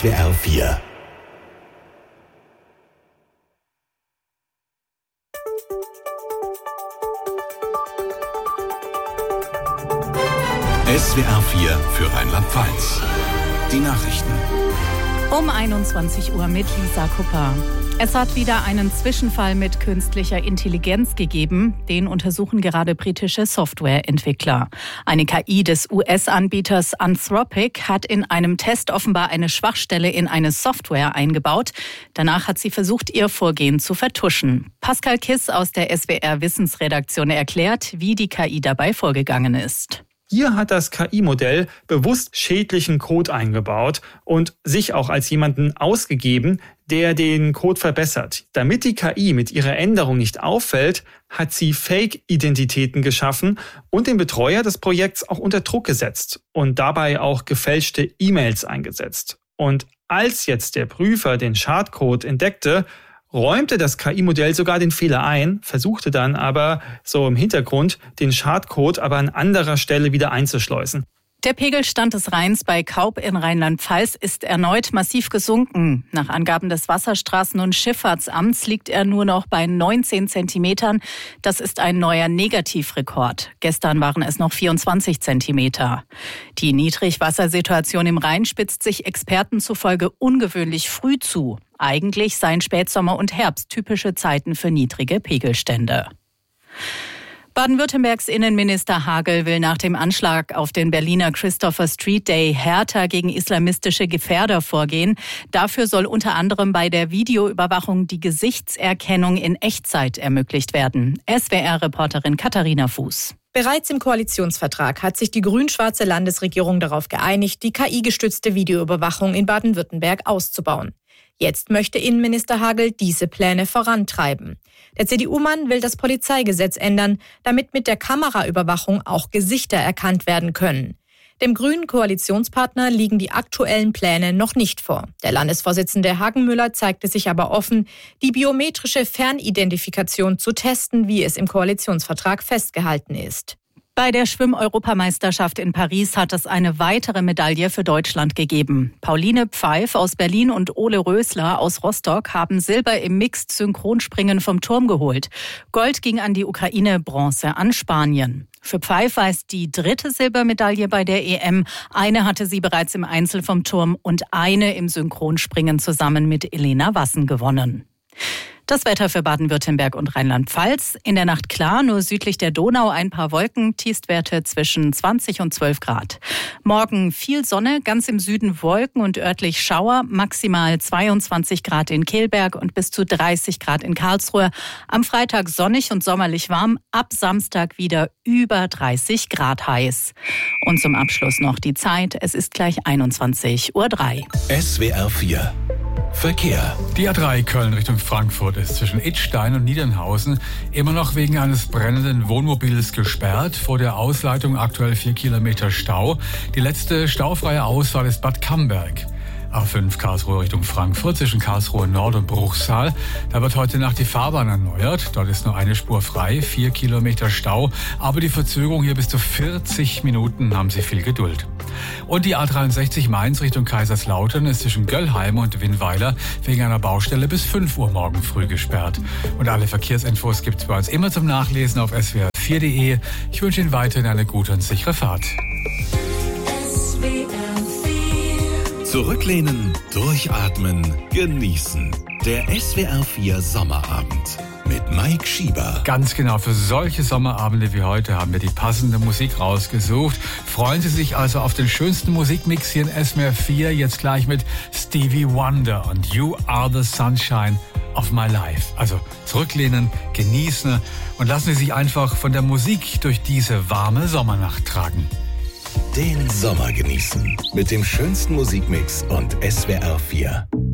SWR 4. SWR 4 für Rheinland-Pfalz. Die Nachrichten. Um 21 Uhr mit Lisa Kupper. Es hat wieder einen Zwischenfall mit künstlicher Intelligenz gegeben. Den untersuchen gerade britische Softwareentwickler. Eine KI des US-Anbieters Anthropic hat in einem Test offenbar eine Schwachstelle in eine Software eingebaut. Danach hat sie versucht, ihr Vorgehen zu vertuschen. Pascal Kiss aus der SWR-Wissensredaktion erklärt, wie die KI dabei vorgegangen ist. Hier hat das KI-Modell bewusst schädlichen Code eingebaut und sich auch als jemanden ausgegeben, der den Code verbessert. Damit die KI mit ihrer Änderung nicht auffällt, hat sie Fake-Identitäten geschaffen und den Betreuer des Projekts auch unter Druck gesetzt und dabei auch gefälschte E-Mails eingesetzt. Und als jetzt der Prüfer den Schadcode entdeckte, räumte das KI-Modell sogar den Fehler ein, versuchte dann aber so im Hintergrund den Schadcode aber an anderer Stelle wieder einzuschleusen. Der Pegelstand des Rheins bei Kaub in Rheinland-Pfalz ist erneut massiv gesunken. Nach Angaben des Wasserstraßen- und Schifffahrtsamts liegt er nur noch bei 19 Zentimetern. Das ist ein neuer Negativrekord. Gestern waren es noch 24 Zentimeter. Die Niedrigwassersituation im Rhein spitzt sich Experten zufolge ungewöhnlich früh zu. Eigentlich seien Spätsommer und Herbst typische Zeiten für niedrige Pegelstände. Baden-Württembergs Innenminister Hagel will nach dem Anschlag auf den Berliner Christopher Street Day härter gegen islamistische Gefährder vorgehen. Dafür soll unter anderem bei der Videoüberwachung die Gesichtserkennung in Echtzeit ermöglicht werden. SWR-Reporterin Katharina Fuß. Bereits im Koalitionsvertrag hat sich die grün-schwarze Landesregierung darauf geeinigt, die KI-gestützte Videoüberwachung in Baden-Württemberg auszubauen. Jetzt möchte Innenminister Hagel diese Pläne vorantreiben. Der CDU-Mann will das Polizeigesetz ändern, damit mit der Kameraüberwachung auch Gesichter erkannt werden können. Dem grünen Koalitionspartner liegen die aktuellen Pläne noch nicht vor. Der Landesvorsitzende Hagenmüller zeigte sich aber offen, die biometrische Fernidentifikation zu testen, wie es im Koalitionsvertrag festgehalten ist. Bei der Schwimm-Europameisterschaft in Paris hat es eine weitere Medaille für Deutschland gegeben. Pauline Pfeif aus Berlin und Ole Rösler aus Rostock haben Silber im Mixed-Synchronspringen vom Turm geholt. Gold ging an die Ukraine, Bronze an Spanien. Für Pfeif war es die 3. Silbermedaille bei der EM. Eine hatte sie bereits im Einzel vom Turm und eine im Synchronspringen zusammen mit Elena Wassen gewonnen. Das Wetter für Baden-Württemberg und Rheinland-Pfalz. In der Nacht klar, nur südlich der Donau ein paar Wolken, Tiefstwerte zwischen 20 und 12 Grad. Morgen viel Sonne, ganz im Süden Wolken und örtlich Schauer, maximal 22 Grad in Kelberg und bis zu 30 Grad in Karlsruhe. Am Freitag sonnig und sommerlich warm, ab Samstag wieder über 30 Grad heiß. Und zum Abschluss noch die Zeit, es ist gleich 21:03 Uhr. SWR 4 Verkehr. Die A3 Köln Richtung Frankfurt ist zwischen Idstein und Niedernhausen immer noch wegen eines brennenden Wohnmobils gesperrt. Vor der Ausleitung aktuell 4 Kilometer Stau. Die letzte staufreie Ausfahrt ist Bad Camberg. A5 Karlsruhe Richtung Frankfurt zwischen Karlsruhe Nord und Bruchsal. Da wird heute Nacht die Fahrbahn erneuert. Dort ist nur eine Spur frei, 4 Kilometer Stau. Aber die Verzögerung hier bis zu 40 Minuten, haben Sie viel Geduld. Und die A63 Mainz Richtung Kaiserslautern ist zwischen Göllheim und Winnweiler wegen einer Baustelle bis 5 Uhr morgen früh gesperrt. Und alle Verkehrsinfos gibt es bei uns immer zum Nachlesen auf swr4.de. Ich wünsche Ihnen weiterhin eine gute und sichere Fahrt. Zurücklehnen, durchatmen, genießen. Der SWR 4 Sommerabend mit Mike Schieber. Ganz genau, für solche Sommerabende wie heute haben wir die passende Musik rausgesucht. Freuen Sie sich also auf den schönsten Musikmix hier in SWR 4. Jetzt gleich mit Stevie Wonder und You Are the Sunshine of My Life. Also zurücklehnen, genießen und lassen Sie sich einfach von der Musik durch diese warme Sommernacht tragen. Den Sommer genießen mit dem schönsten Musikmix und SWR 4.